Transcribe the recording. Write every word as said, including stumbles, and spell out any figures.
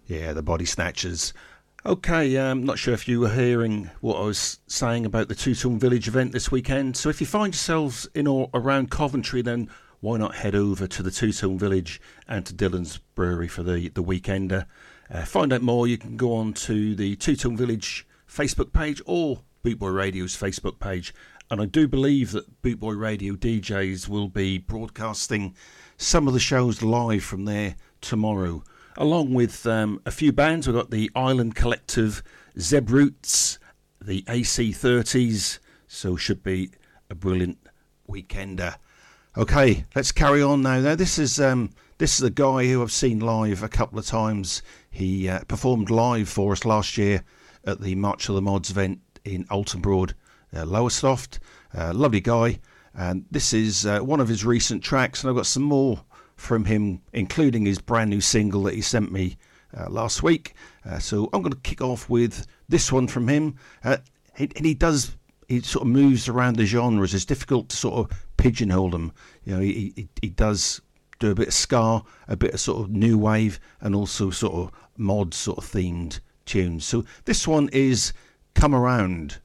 Yeah, the Body Snatchers. Okay, I'm um, not sure if you were hearing what I was saying about the Two Tone Village event this weekend. So if you find yourselves in or around Coventry, then why not head over to the Two Tone Village and to Dylan's Brewery for the, the weekender. Uh, find out more, you can go on to the Two Tone Village Facebook page or Bootboy Radio's Facebook page. And I do believe that Bootboy Radio D Js will be broadcasting some of the shows live from there tomorrow. Along with um, a few bands, we've got the Island Collective, Zeb Roots, the A C thirties, so should be a brilliant weekender. Okay, let's carry on now. Now this is um, this is a guy who I've seen live a couple of times. He uh, performed live for us last year at the March of the Mods event in Alton Broad, uh, Lowestoft. Uh, lovely guy, and this is uh, one of his recent tracks, and I've got some more from him, including his brand new single that he sent me uh, last week. Uh, so I'm going to kick off with this one from him. Uh, he, and he does, he sort of moves around the genres. It's difficult to sort of pigeonhole him. You know, he, he, he does do a bit of ska, a bit of sort of new wave, and also sort of mod sort of themed tunes. So this one is Come Around.